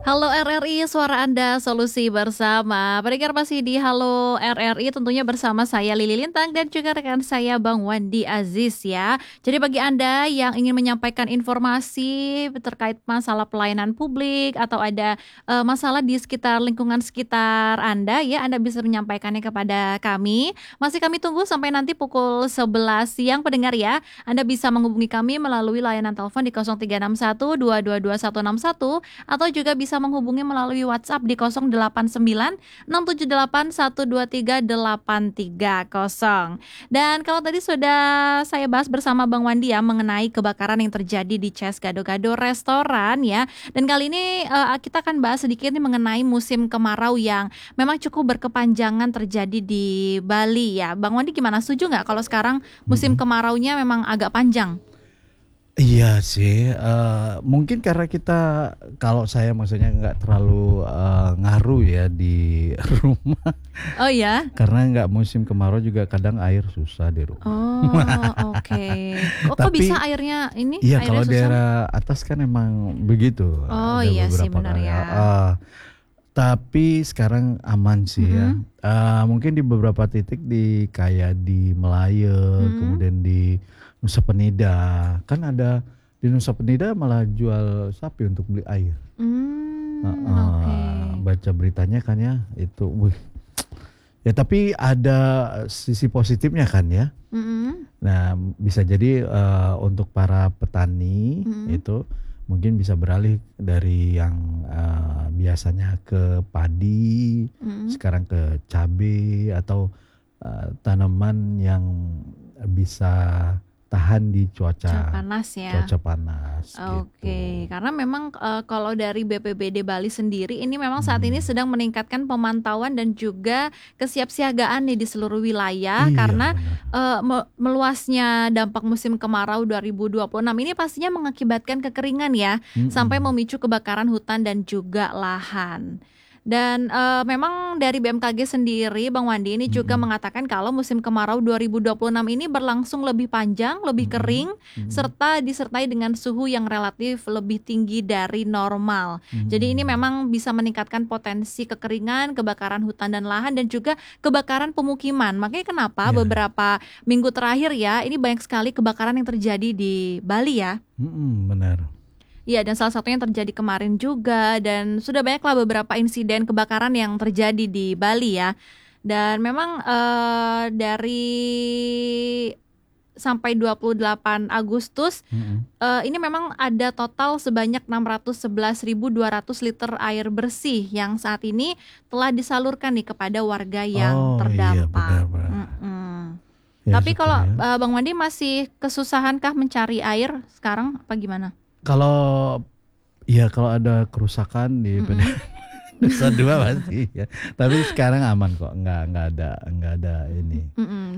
Halo RRI, suara Anda, solusi bersama. Pendengar masih di Halo RRI, tentunya bersama saya Lili Lintang dan juga rekan saya Bang Wandi Aziz ya. Jadi bagi Anda yang ingin menyampaikan informasi terkait masalah pelayanan publik atau ada masalah di sekitar lingkungan sekitar Anda ya, Anda bisa menyampaikannya kepada kami. Masih kami tunggu sampai nanti pukul 11 siang pendengar ya. Anda bisa menghubungi kami melalui layanan telepon di 0361 222 161 atau juga bisa menghubungi melalui WhatsApp di 089 678 123 830. Dan kalau tadi sudah saya bahas bersama Bang Wandi ya mengenai kebakaran yang terjadi di CS Gado-Gado restoran ya. Dan kali ini kita akan bahas sedikit nih mengenai musim kemarau yang memang cukup berkepanjangan terjadi di Bali ya. Bang Wandi gimana, setuju nggak kalau sekarang musim kemaraunya memang agak panjang? Iya sih, mungkin karena kita kalau saya maksudnya nggak terlalu, ngaruh ya di rumah, Oh ya? karena nggak musim kemarau juga kadang air susah di rumah. Oh, oke. Kok bisa Tapi airnya ini, iya airnya kalau susah? daerah atas kan emang begitu, Oh ada iya sih beberapa benar kali ya. heeh. Tapi sekarang aman sih ya, Mhm, mungkin di beberapa titik kayak di Melaya, mhm. kemudian di Nusa Penida, kan ada di Nusa Penida malah jual sapi untuk beli air. Oke. Baca beritanya kan ya, itu wih, ya tapi ada sisi positifnya kan ya. Mhm, Nah, bisa jadi, untuk para petani mhm, itu mungkin bisa beralih dari yang, biasanya ke padi, mhm. sekarang ke cabe atau, tanaman yang bisa tahan di Cuaca cuaca panas ya. cuaca panas Oke, gitu. karena memang, kalau dari BPBD Bali sendiri ini memang saat ini Mhm. sedang meningkatkan pemantauan dan juga kesiapsiagaan nih di seluruh wilayah Iya karena, benar. meluasnya dampak musim kemarau 2026 ini pastinya mengakibatkan kekeringan ya, sampai Mhm. memicu kebakaran hutan dan juga lahan. Dan, memang dari BMKG sendiri Bang Wandi ini juga Mhm. mengatakan kalau musim kemarau 2026 ini berlangsung lebih panjang, lebih Mhm. kering, Mhm. serta disertai dengan suhu yang relatif lebih tinggi dari normal. Jadi ini Mhm. memang bisa meningkatkan potensi kekeringan, kebakaran hutan dan lahan dan juga kebakaran pemukiman. Makanya kenapa Iya iya. beberapa minggu terakhir ya, ini banyak sekali kebakaran yang terjadi di Bali ya. Mhm, benar. Iya, dan salah satunya yang terjadi kemarin juga dan sudah banyaklah beberapa insiden kebakaran yang terjadi di Bali ya. Dan memang dari sampai 28 Agustus Mhm. ini memang ada total sebanyak 611.200 liter air bersih yang saat ini telah disalurkan nih kepada warga yang Oh iya, benar terdampak. benar. Mhm. Ya Tapi syukur kalau ya. Bang Wandi masih kesusahankah mencari air sekarang apa gimana? Kalau kalau ada kerusakan di Mhm. Nusa Dua pasti ya. Tapi sekarang aman kok, nggak ada ini. Mhm.